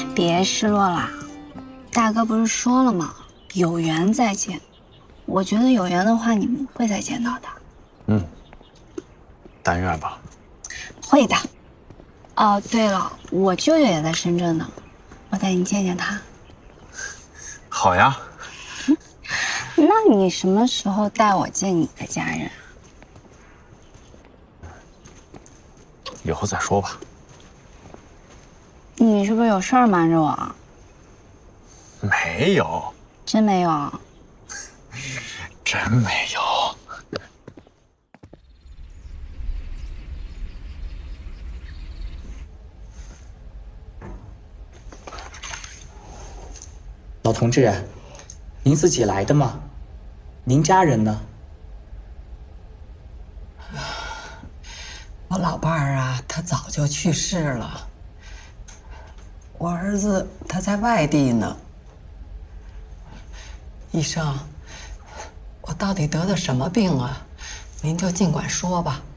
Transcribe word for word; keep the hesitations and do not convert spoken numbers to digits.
别失落啦，大哥不是说了吗？有缘再见。我觉得有缘的话，你们会再见到的。 嗯，但愿吧。 会的。哦，对了，我舅舅也在深圳呢，我带你见见他。 好呀。 那你什么时候带我见你的家人啊？ 以后再说吧。 你是不是有事儿瞒着我啊？ 没有， 真没有？ 真没有。 老同志，您自己来的吗？您家人呢？ 我老伴儿啊，他早就去世了。我儿子他在外地呢。医生，我到底得的什么病啊？您就尽管说吧。